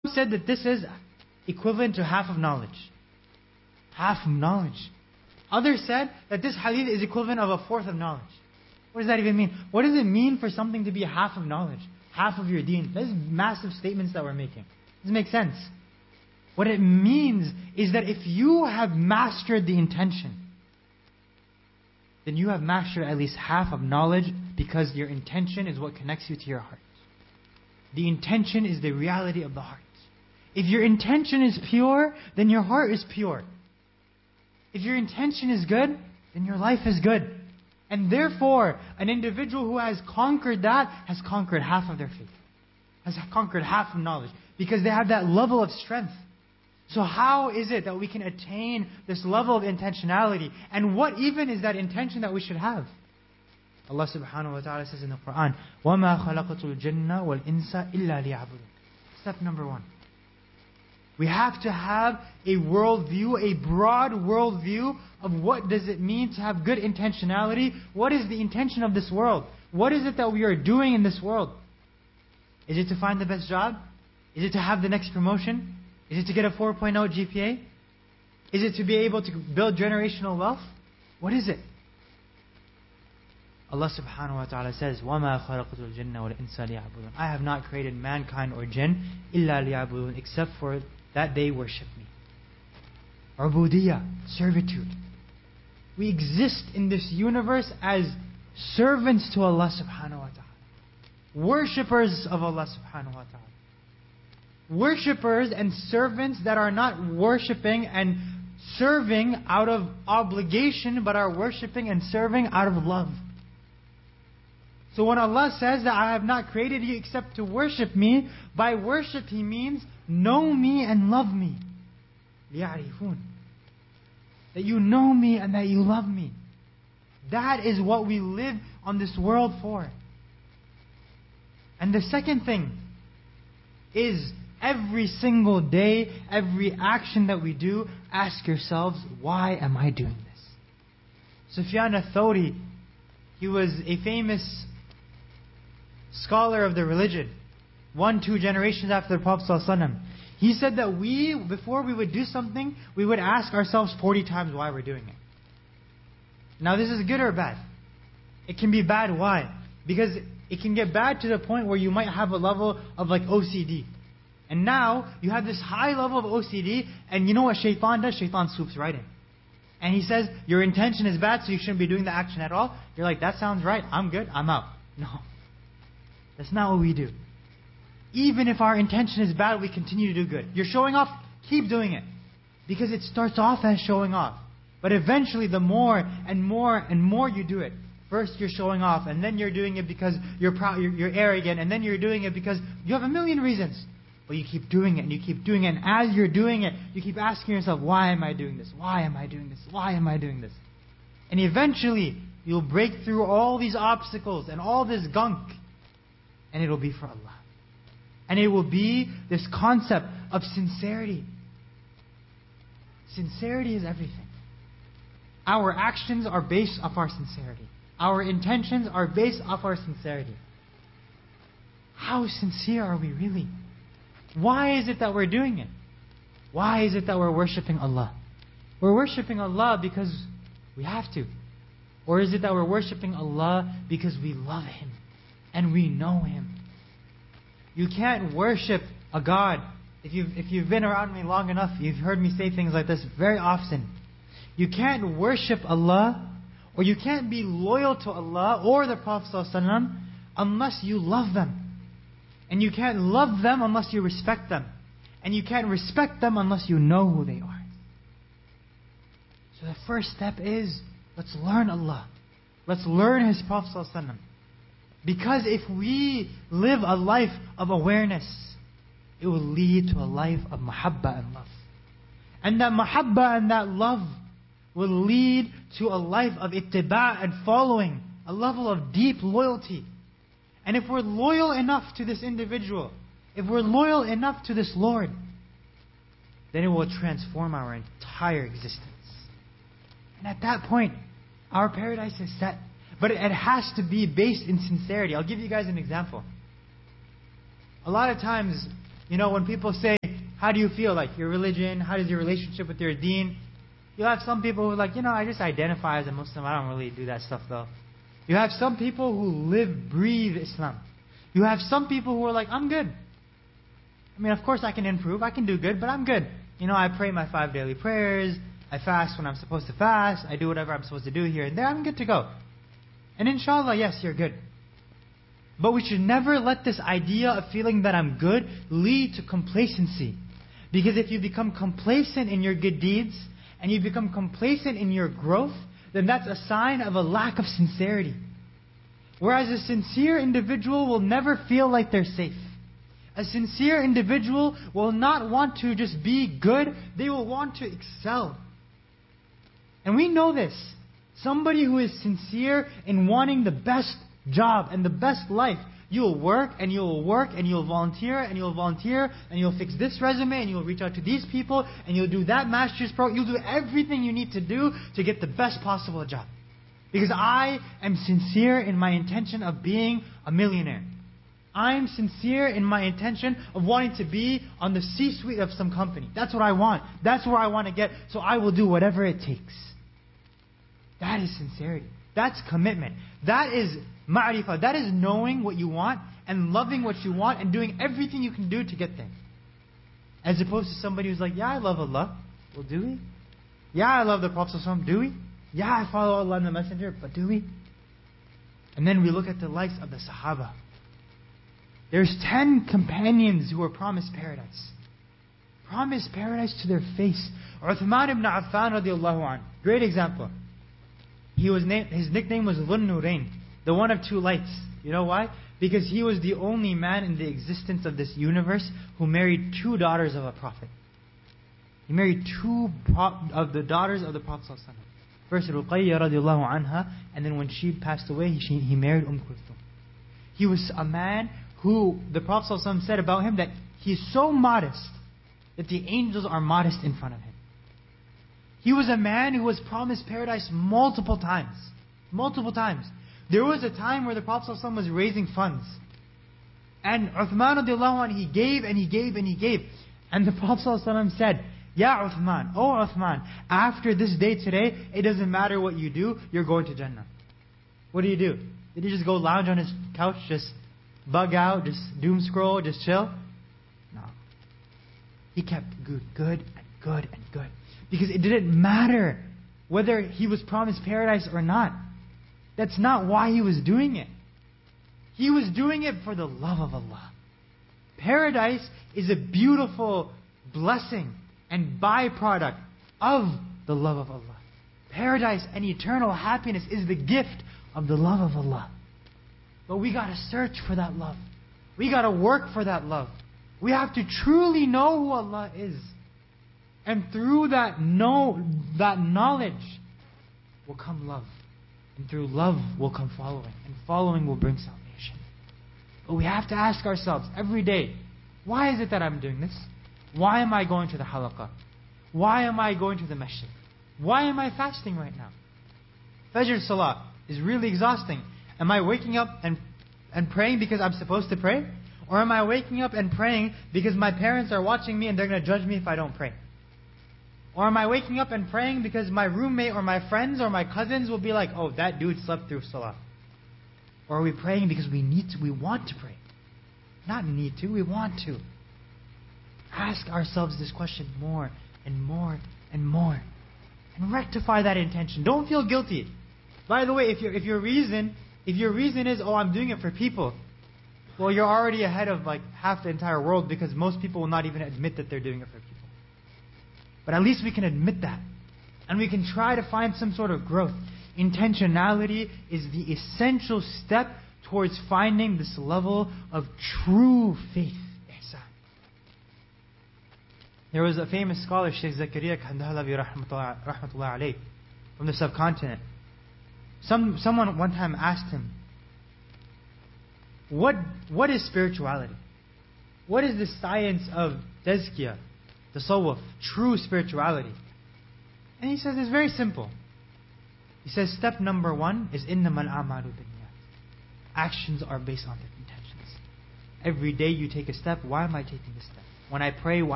said that this is equivalent to half of knowledge. Half of knowledge. Others said that this hadith is equivalent of a fourth of knowledge. What does that even mean? What does it mean for something to be half of knowledge? Half of your deen? Those massive statements that we're making. Does it make sense? What it means is that if you have mastered the intention, then you have mastered at least half of knowledge, because your intention is what connects you to your heart. The intention is the reality of the heart. If your intention is pure, then your heart is pure. If your intention is good, then your life is good. And therefore, an individual who has conquered that has conquered half of their faith. Has conquered half of knowledge. Because they have that level of strength. So how is it that we can attain this level of intentionality? And what even is that intention that we should have? Allah subhanahu wa ta'ala says in the Quran, وَمَا خَلَقَتُ الْجِنَّ وَالْإِنسَ إِلَّا لِيَعْبُدُونَ. Step number 1. We have to have a worldview, a broad worldview of what does it mean to have good intentionality. What is the intention of this world? What is it that we are doing in this world? Is it to find the best job? Is it to have the next promotion? Is it to get a 4.0 GPA? Is it to be able to build generational wealth? What is it? Allah subhanahu wa ta'ala says, وَمَا خَلَقْتُ الْجِنَّ وَالْإِنسَ لِيَعْبُدُونَ. I have not created mankind or jinn إِلَّا لِيَعْبُدُونَ, except for that they worship me. Ubudiyya, servitude. We exist in this universe as servants to Allah subhanahu wa ta'ala. Worshippers of Allah subhanahu wa ta'ala. Worshippers and servants that are not worshipping and serving out of obligation, but are worshipping and serving out of love. So when Allah says that I have not created you except to worship me, by worship He means know me and love me. لِيَعْرِفُونَ. That you know me and that you love me. That is what we live on this world for. And the second thing is every single day, every action that we do, ask yourselves, why am I doing this? Sufyan al-Thawri, he was a famous scholar of the religion, 1-2 generations after the Prophet ﷺ. He said that before we would do something, we would ask ourselves 40 times why we're doing it. Now this is good or bad? It can be bad. Why? Because it can get bad to the point where you might have a level of like OCD. And now you have this high level of OCD, and you know what Shaitan does? Shaitan swoops right in. And he says, your intention is bad, so you shouldn't be doing the action at all. You're like, that sounds right, I'm good, I'm out. No. That's not what we do. Even if our intention is bad, we continue to do good. You're showing off, keep doing it. Because it starts off as showing off. But eventually, the more and more and more you do it, first you're showing off, and then you're doing it because you're proud, you're arrogant, and then you're doing it because you have a million reasons. But you keep doing it, and you keep doing it, and as you're doing it, you keep asking yourself, why am I doing this? Why am I doing this? Why am I doing this? And eventually, you'll break through all these obstacles and all this gunk, and it'll be for Allah. And it will be this concept of sincerity. Sincerity is everything. Our actions are based off our sincerity. Our intentions are based off our sincerity. How sincere are we really? Why is it that we're doing it? Why is it that we're worshipping Allah? We're worshipping Allah because we have to. Or is it that we're worshipping Allah because we love Him and we know Him? You can't worship a God. If you've been around me long enough, you've heard me say things like this very often. You can't worship Allah, or you can't be loyal to Allah or the Prophet ﷺ unless you love them. And you can't love them unless you respect them. And you can't respect them unless you know who they are. So the first step is, let's learn Allah. Let's learn His Prophet ﷺ. Because if we live a life of awareness, it will lead to a life of mahabbah and love. And that mahabbah and that love will lead to a life of ittiba' and following, a level of deep loyalty. And if we're loyal enough to this individual, if we're loyal enough to this Lord, then it will transform our entire existence. And at that point, our paradise is set. But it has to be based in sincerity. I'll give you guys an example. A lot of times, when people say, How do you feel? Like your religion? How is your relationship with your deen? You have some people who are like, I just identify as a Muslim. I don't really do that stuff though. You have some people who live, breathe Islam. You have some people who are like, I'm good. I mean, of course I can improve. I can do good, but I'm good. I pray my 5 daily prayers. I fast when I'm supposed to fast. I do whatever I'm supposed to do here and there. I'm good to go. And inshallah, yes, you're good. But we should never let this idea of feeling that I'm good lead to complacency. Because if you become complacent in your good deeds, and you become complacent in your growth, then that's a sign of a lack of sincerity. Whereas a sincere individual will never feel like they're safe. A sincere individual will not want to just be good, they will want to excel. And we know this. Somebody who is sincere in wanting the best job and the best life, you'll work and you'll work and you'll volunteer and you'll volunteer and you'll fix this resume and you'll reach out to these people and you'll do that master's program. You'll do everything you need to do to get the best possible job. Because I am sincere in my intention of being a millionaire. I'm sincere in my intention of wanting to be on the C-suite of some company. That's what I want. That's where I want to get. So I will do whatever it takes. That is sincerity. That's commitment. That is ma'rifah. That is knowing what you want and loving what you want and doing everything you can do to get there. As opposed to somebody who's like, yeah, I love Allah. Well, do we? Yeah, I love the Prophet ﷺ. Do we? Yeah, I follow Allah and the Messenger. But do we? And then we look at the likes of the Sahaba. There's 10 companions who were promised paradise. Promised paradise to their face. Uthman ibn Affan radiallahu anh. Great example. His nickname was Dhun Nurayn, the one of two lights. You know why? Because he was the only man in the existence of this universe who married 2 daughters of a prophet. He married 2 of the daughters of the Prophet ﷺ. First Ruqayya radiallahu anha, and then when she passed away, he married Kulthum. He was a man who the Prophet ﷺ said about him that he's so modest that the angels are modest in front of him. He was a man who was promised paradise multiple times. Multiple times. There was a time where the Prophet ﷺ was raising funds. And Uthman radiallahu anhu, he gave and he gave and he gave. And the Prophet ﷺ said, Ya Uthman, oh Uthman, after this day today, it doesn't matter what you do, you're going to Jannah. What do? Did he just go lounge on his couch, just bug out, just doom scroll, just chill? No. He kept good and good and good. Because it didn't matter whether he was promised paradise or not. That's not why he was doing it. He was doing it for the love of Allah. Paradise is a beautiful blessing and byproduct of the love of Allah. Paradise and eternal happiness is the gift of the love of Allah. But we got to search for that love. We got to work for that love. We have to truly know who Allah is. And through that knowledge will come love. And through love will come following. And following will bring salvation. But we have to ask ourselves every day, why is it that I'm doing this? Why am I going to the halaqah? Why am I going to the masjid? Why am I fasting right now? Fajr salah is really exhausting. Am I waking up and praying because I'm supposed to pray? Or am I waking up and praying because my parents are watching me and they're going to judge me if I don't pray? Or am I waking up and praying because my roommate or my friends or my cousins will be like, oh, that dude slept through salah? Or are we praying because we want to pray? Not need to, we want to. Ask ourselves this question more and more and more. And rectify that intention. Don't feel guilty. By the way, if your reason is, oh, I'm doing it for people, well, you're already ahead of like half the entire world, because most people will not even admit that they're doing it for people. But at least we can admit that. And we can try to find some sort of growth. Intentionality is the essential step towards finding this level of true faith. Ihsan. There was a famous scholar, Shaykh Zakaria Kandahalavi rahmatullah alayh, from the subcontinent. Someone one time asked him, what is spirituality? What is the science of tazkiyah, tasawwuf, true spirituality? And he says it's very simple. He says step number 1 is innamal a'malu binniyat. Actions are based on their intentions. Every day you take a step. Why am I taking this step? When I pray, why